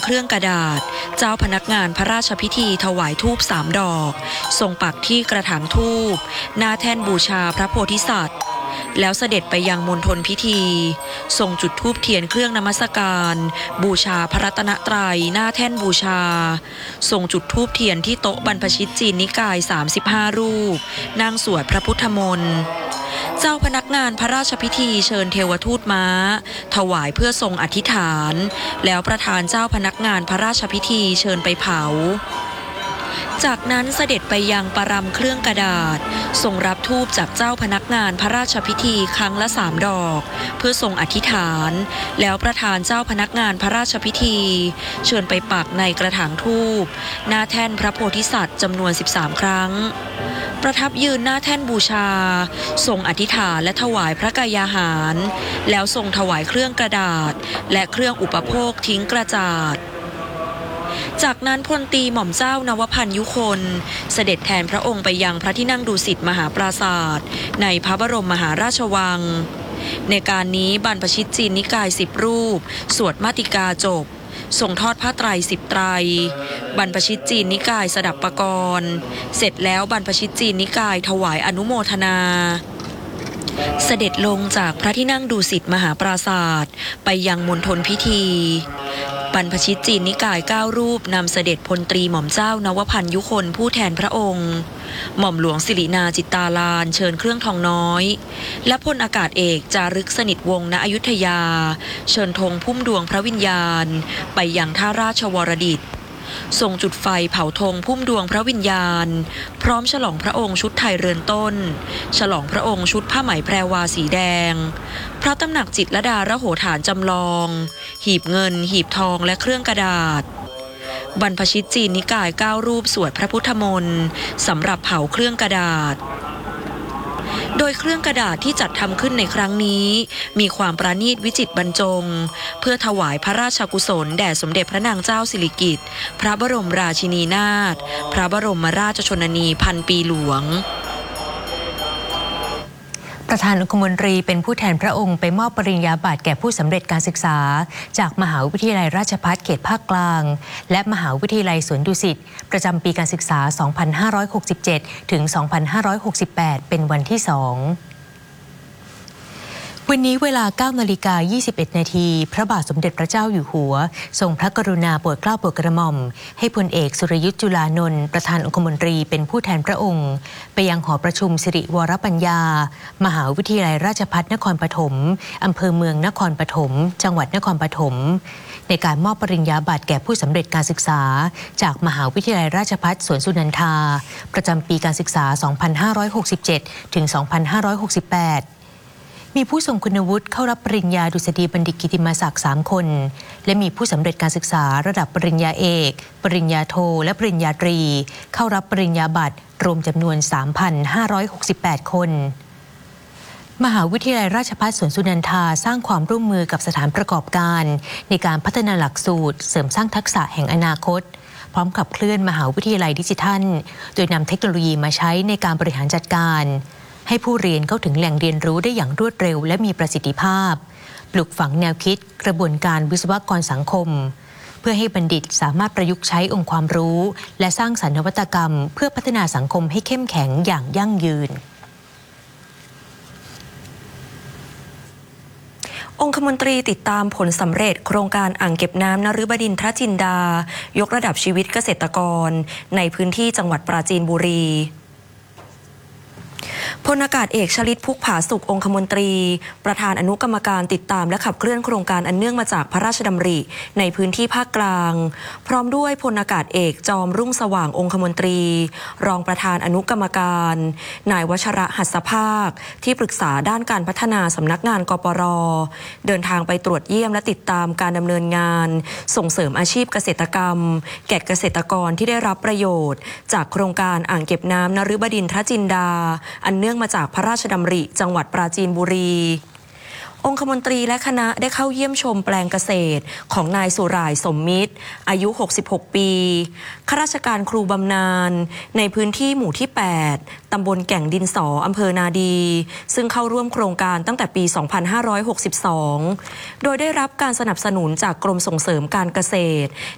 เครื่องกระดาษเจ้าพนักงานพระราชพิธีถวายธูป3 ดอกทรงปักที่กระถางธูปหน้าแท่นบูชาพระโพธิสัตว์แล้วเสด็จไปยังมณฑลพิธีทรงจุดธูปเทียนเครื่องนมัสการบูชาพระรัตนตรัยหน้าแท่นบูชาทรงจุดธูปเทียนที่โต๊ะบรรพชิตจีนนิกาย35 รูปนั่งสวดพระพุทธมนต์เจ้าพนักงานพระราชพิธีเชิญเทวทูตม้าถวายเพื่อทรงอธิษฐานแล้วประธานเจ้าพนักงานพระราชพิธีเชิญไปเผาจากนั้นเสด็จไปยังปรำเครื่องกระดาษทรงรับธูปจากเจ้าพนักงานพระราชพิธีครั้งละ3 ดอกเพื่อทรงอธิษฐานแล้วประธานเจ้าพนักงานพระราชพิธีเชิญไปปักในกระถางธูปหน้าแท่นพระโพธิสัตว์จำนวน13 ครั้งประทับยืนหน้าแท่นบูชาทรงอธิษฐานและถวายพระกายาหารแล้วทรงถวายเครื่องกระดาษและเครื่องอุปโภคทิ้งกระจาดจากนั้นพลตรีหม่อมเจ้านวพันธ์ยุคนเสด็จแทนพระองค์ไปยังพระที่นั่งดุสิตมหาปราสาทในพระบรมมหาราชวังในการนี้บรรพชิตจีนนิกาย10 รูปสวดมาติกาจบทรงทอดผ้าไตร10 ไตรบรรพชิตจีนนิกายสดับปกรณ์เสร็จแล้วบรรพชิตจีนนิกายถวายอนุโมทนาเสด็จลงจากพระที่นั่งดุสิตมหาปราสาทไปยังมณฑลพิธีบรรพชิตจีนนิกาย9 รูปนำเสด็จพลตรีหม่อมเจ้านวพันธ์ยุคนผู้แทนพระองค์หม่อมหลวงสิรินาจิตตาลานเชิญเครื่องทองน้อยและพลอากาศเอกจารึกสนิทวงศ์ณอยุธยาเชิญธงพุ่มดวงพระวิญญาณไปยังท่าราชวรดิตทรงจุดไฟเผาธงพุ่มดวงพระวิญญาณพร้อมฉลองพระองค์ชุดไทยเรือนต้นฉลองพระองค์ชุดผ้าไหมแพรวาสีแดงพระตำหนักจิตรลดาระโหฐานจำลองหีบเงินหีบทองและเครื่องกระดาษบรรพชิตจีนนิกาย9 รูปสวดพระพุทธมนต์สำหรับเผาเครื่องกระดาษโดยเครื่องกระดาษที่จัดทำขึ้นในครั้งนี้มีความประณีตวิจิตรบรรจงเพื่อถวายพระราชกุศลแด่สมเด็จพระนางเจ้าสิริกิติ์พระบรมราชินีนาถพระบรมราชชนนีพันปีหลวงประธานองคมนตรีเป็นผู้แทนพระองค์ไปมอบปริญญาบัตรแก่ผู้สำเร็จการศึกษาจากมหาวิทยาลัยราชภัฏเขตภาคกลางและมหาวิทยาลัยสวนดุสิตประจำปีการศึกษา 2567 ถึง 2568 เป็นวันที่ 2วันนี้เวลา 9:21 นาทีพระบาทสมเด็จพระเจ้าอยู่หัวทรงพระกรุณาโปรดเกล้าโปรดกระหม่อมให้พลเอกสุรยุทธ์จุลานนท์ประธานองคมนตรีเป็นผู้แทนพระองค์ไปยังหอประชุมสิริวรปัญญามหาวิทยาลัยราชภัฏนครปฐมอำเภอเมืองนครปฐมจังหวัดนครปฐมในการมอบปริญญาบัตรแก่ผู้สำเร็จการศึกษาจากมหาวิทยาลัยราชภัฏสวนสุนันทาประจำปีการศึกษา 2567 ถึง 2568มีผู้ทรงคุณวุฒิเข้ารับปริญญาดุษฎีบัณฑิตกิตติมศักดิ์3 คนและมีผู้สำเร็จการศึกษาระดับปริญญาเอกปริญญาโทและปริญญาตรีเข้ารับปริญญาบัตรรวมจำนวน 3,568 คนมหาวิทยาลัยราชภัฏสวนสุนันทาสร้างความร่วมมือกับสถานประกอบการในการพัฒนาหลักสูตรเสริมสร้างทักษะแห่งอนาคตพร้อมขับเคลื่อนมหาวิทยาลัยดิจิทัลโดยนำเทคโนโลยีมาใช้ในการบริหารจัดการให้ผู้เรียนเข้าถึงแหล่งเรียนรู้ได้อย่างรวดเร็วและมีประสิทธิภาพปลูกฝังแนวคิดกระบวนการวิศวกรสังคมเพื่อให้บัณฑิตสามารถประยุกต์ใช้องค์ความรู้และสร้างสรรค์นวัตกรรมเพื่อพัฒนาสังคมให้เข้มแข็งอย่างยั่งยืนองคมนตรีติดตามผลสำเร็จโครงการอ่างเก็บน้ำนฤบดินทรจินดายกระดับชีวิตเกษตรกรในพื้นที่จังหวัดปราจีนบุรีพลอากาศเอกชลิต พุกผาสุกองคมนตรีประธานอนุกรรมการติดตามและขับเคลื่อนโครงการอันเนื่องมาจากพระราชดำริในพื้นที่ภาคกลางพร้อมด้วยพลอากาศเอกจอมรุ่งสว่างองคมนตรีรองประธานอนุกรรมการนายวชระหัสภาคที่ปรึกษาด้านการพัฒนาสำนักงานกปร.เดินทางไปตรวจเยี่ยมและติดตามการดำเนินงานส่งเสริมอาชีพเกษตรกรรมแก่เกษตรกรที่ได้รับประโยชน์จากโครงการอ่างเก็บน้ำนฤบดินทรจินดาอันเนื่องมาจากพระราชดำริจังหวัดปราจีนบุรีองคมนตรีและคณะได้เข้าเยี่ยมชมแปลงเกษตรของนายสุร่ายสมมิตรอายุ66 ปีข้าราชการครูบำนาญในพื้นที่หมู่ที่8ตำบลแก่งดินสออำเภอนาดีซึ่งเข้าร่วมโครงการตั้งแต่ปี 2562 โดยได้รับการสนับสนุนจากกรมส่งเสริมการเกษตร